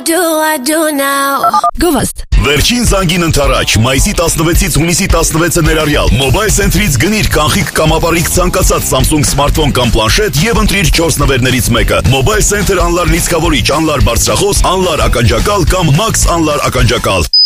I do now. Գովաստ Վերջին զանգին ընթരാճ, մայիսի 16-ից հունիսի 16-ը ներառյալ Mobile Center-ից գնիր կանխիկ կամ ապառիկ ցանկացած Samsung սմարթֆոն կամ պլանշետ եւ ընտրիր 4 նվերներից մեկը։ Mobile Center անլար լիցքավորիչ, անլար բարձրախոս, անլար ականջակալ կամ Max անլար ականջակալ։